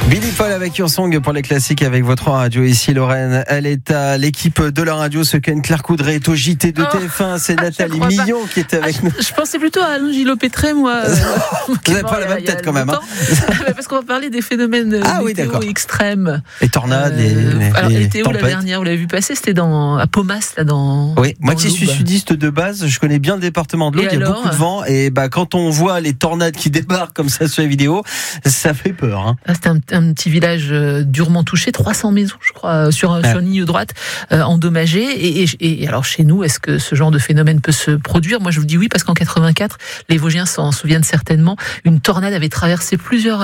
Billy Paul avec Your Song pour les classiques avec votre radio ici Lorraine. Elle est à l'équipe de la radio, ce qu'est Claire Coudray est au JT de TF1. C'est Nathalie Millon qui était avec nous. Je pensais plutôt à Angelo Petré, moi. Vous n'avez pas la même tête quand même. Hein. Parce qu'on va parler des phénomènes météo extrêmes. Les tornades, alors, elle était où tempêtes. la dernière? Vous l'avez vu passer? C'était à Pomas, là, Oui, moi qui l'Aube. suis sudiste de base, je connais bien le département de l'Aude. Il y a beaucoup de vent et quand on voit les tornades qui débarquent comme ça sur les vidéos, ça fait peur. Hein. C'était un petit village durement touché, 300 maisons, je crois, sur une ligne droite, endommagées. Et alors chez nous, est-ce que ce genre de phénomène peut se produire? Moi, je vous dis oui, parce qu'en 84, les Vosgiens s'en souviennent certainement. Une tornade avait traversé plusieurs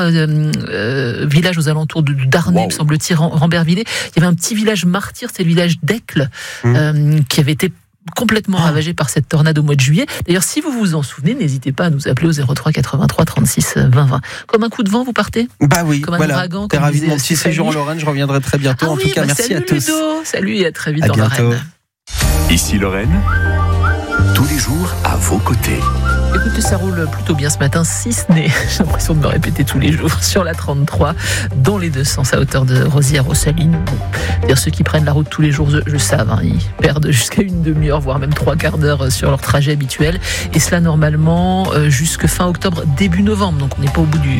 villages aux alentours d'Arnay, me semble-t-il, Rambervillers. Il y avait un petit village martyr, c'est le village d'Eccle, qui avait été complètement ravagé par cette tornade au mois de juillet. D'ailleurs, si vous vous en souvenez, n'hésitez pas à nous appeler au 03 83 36 20 20. Comme un coup de vent, vous partez? Bah oui, comme un ouragan. T'es ravi de mon petit séjour en Lorraine, je reviendrai très bientôt. En tout cas, merci à tous. Ludo. Salut et à très vite à dans bientôt. Lorraine. Ici Lorraine, tous les jours à vos côtés. Écoutez, ça roule plutôt bien ce matin, si ce n'est, j'ai l'impression de me répéter tous les jours, sur la 33, dans les deux sens, à hauteur de Rosières-aux-Salines. Bon, ceux qui prennent la route tous les jours, je savent, ils perdent jusqu'à une demi-heure, voire même 3/4 d'heure sur leur trajet habituel. Et cela, normalement, jusque fin octobre, début novembre. Donc, on n'est pas au bout du...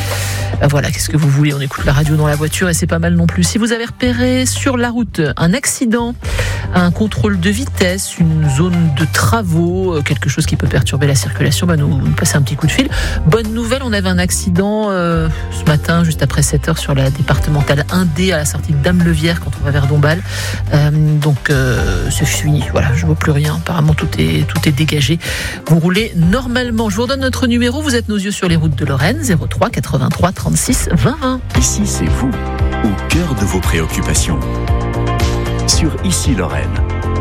Voilà, qu'est-ce que vous voulez? On écoute la radio dans la voiture et c'est pas mal non plus. Si vous avez repéré sur la route un accident, un contrôle de vitesse, une zone de travaux, quelque chose qui peut perturber la circulation, nous passez un petit coup de fil. Bonne nouvelle, on avait un accident ce matin, juste après 7h, sur la départementale 1D à la sortie de Dame-Levière quand on va vers Dombasle. Donc c'est fini, voilà, je vois plus rien. Apparemment tout est dégagé. Vous roulez normalement. Je vous redonne notre numéro, vous êtes nos yeux sur les routes de Lorraine, 03 83 36 20 20. Ici, c'est vous, au cœur de vos préoccupations. Sur Ici Lorraine.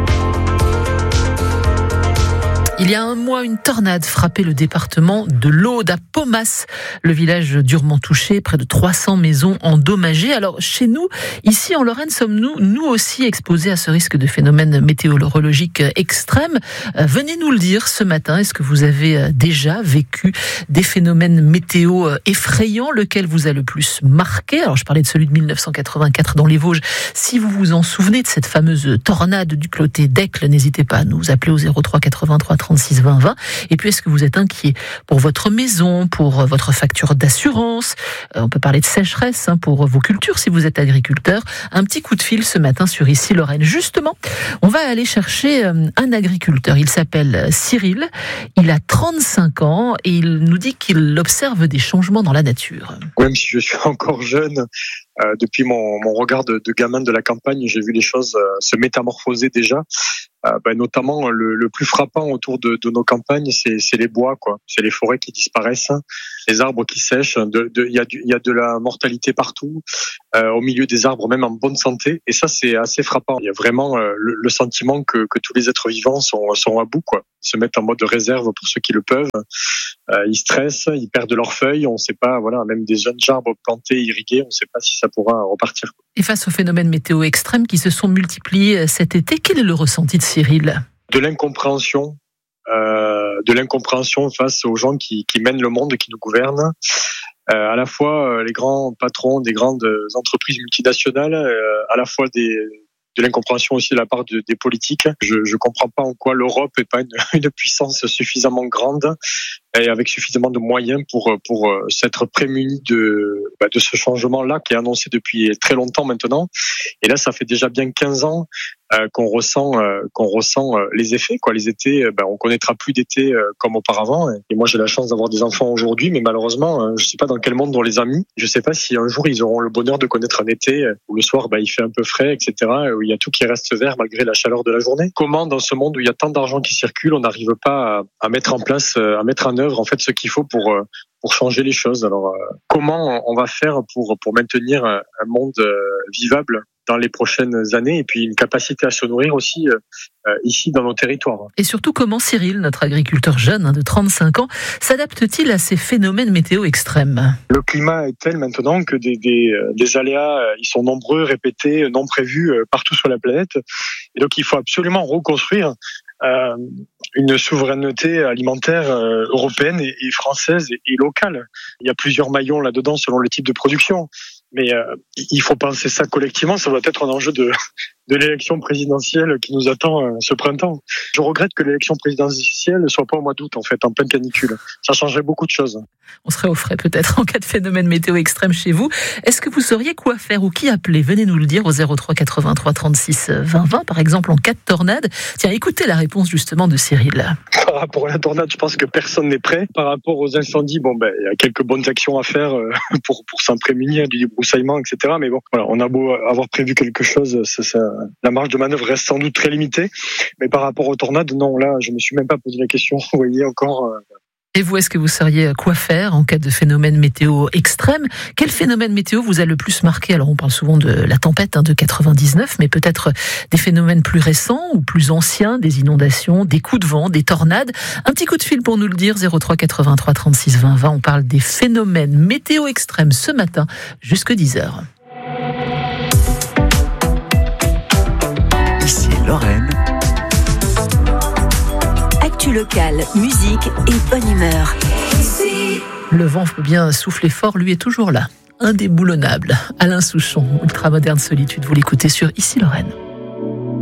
Il y a un mois, une tornade frappait le département de l'Aude, à Pomas, le village durement touché, près de 300 maisons endommagées. Alors, chez nous, ici en Lorraine, sommes-nous, nous aussi, exposés à ce risque de phénomènes météorologiques extrêmes? Venez nous le dire ce matin. Est-ce que vous avez déjà vécu des phénomènes météo effrayants? Lequel vous a le plus marqué? Alors, je parlais de celui de 1984 dans les Vosges. Si vous vous en souvenez de cette fameuse tornade du côté d'Eccle, n'hésitez pas à nous appeler au 03 83 36 20 20. Et puis, est-ce que vous êtes inquiet pour votre maison, pour votre facture d'assurance? On peut parler de sécheresse pour vos cultures si vous êtes agriculteur. Un petit coup de fil ce matin sur Ici Lorraine. Justement, on va aller chercher un agriculteur. Il s'appelle Cyril. Il a 35 ans et il nous dit qu'il observe des changements dans la nature. Même si je suis encore jeune, depuis mon regard de gamin de la campagne, j'ai vu les choses se métamorphoser déjà. Notamment le plus frappant autour de nos campagnes, c'est les bois, quoi. C'est les forêts qui disparaissent, les arbres qui sèchent. Il y a de la mortalité partout, au milieu des arbres, même en bonne santé. Et ça, c'est assez frappant. Il y a vraiment le sentiment que tous les êtres vivants sont à bout, quoi. Ils se mettent en mode réserve pour ceux qui le peuvent. Ils stressent, ils perdent leurs feuilles. On ne sait pas, voilà, même des jeunes arbres plantés, irrigués, on ne sait pas si ça pourra repartir. Et face aux phénomènes météo extrêmes qui se sont multipliés cet été, quel est le ressenti de Cyril? De l'incompréhension face aux gens qui mènent le monde, qui nous gouvernent. À la fois les grands patrons des grandes entreprises multinationales, à la fois de l'incompréhension aussi de la part des politiques. Je comprends pas en quoi l'Europe est pas une puissance suffisamment grande et avec suffisamment de moyens pour s'être prémunie de ce changement-là qui est annoncé depuis très longtemps maintenant. Et là, ça fait déjà bien 15 ans qu'on ressent les effets, quoi. Les étés, on connaîtra plus d'été comme auparavant. Et moi, j'ai la chance d'avoir des enfants aujourd'hui, mais malheureusement, je sais pas dans quel monde on les a mis. Je sais pas si un jour ils auront le bonheur de connaître un été où le soir, il fait un peu frais, etc., où il y a tout qui reste vert malgré la chaleur de la journée. Comment, dans ce monde où il y a tant d'argent qui circule, on n'arrive pas à mettre en place, à mettre en œuvre, en fait, ce qu'il faut pour changer les choses? Alors, comment on va faire pour maintenir un monde vivable dans les prochaines années, et puis une capacité à se nourrir aussi ici dans nos territoires. Et surtout, comment Cyril, notre agriculteur jeune de 35 ans, s'adapte-t-il à ces phénomènes météo extrêmes? Le climat est tel maintenant que des aléas, ils sont nombreux, répétés, non prévus partout sur la planète. Et donc il faut absolument reconstruire une souveraineté alimentaire européenne et française et locale. Il y a plusieurs maillons là-dedans selon le type de production. Mais il faut penser ça collectivement. Ça doit être un enjeu de l'élection présidentielle qui nous attend ce printemps. Je regrette que l'élection présidentielle ne soit pas au mois d'août, en fait, en pleine canicule. Ça changerait beaucoup de choses. On serait au frais peut-être en cas de phénomène météo extrême chez vous. Est-ce que vous sauriez quoi faire ou qui appeler? Venez nous le dire au 03 83 36 20 20, par exemple en cas de tornade. Tiens, écoutez la réponse justement de Cyril. Par rapport à la tornade, je pense que personne n'est prêt. Par rapport aux incendies, il y a quelques bonnes actions à faire pour s'en prémunir, du débroussaillement, etc. Mais bon, voilà, on a beau avoir prévu quelque chose, la marge de manœuvre reste sans doute très limitée. Mais par rapport aux tornades, non, là, je me suis même pas posé la question. Vous voyez encore. Et vous, est-ce que vous sauriez quoi faire en cas de phénomène météo extrême? Quel phénomène météo vous a le plus marqué? Alors, on parle souvent de la tempête de 99, mais peut-être des phénomènes plus récents ou plus anciens, des inondations, des coups de vent, des tornades. Un petit coup de fil pour nous le dire, 03 83 36 20 20. On parle des phénomènes météo extrêmes ce matin, jusque 10h. Ici Lorraine. Actu locale, musique et bonne humeur. Le vent peut bien souffler fort, lui est toujours là. Indéboulonnable. Alain Souchon, ultramoderne solitude, vous l'écoutez sur Ici Lorraine.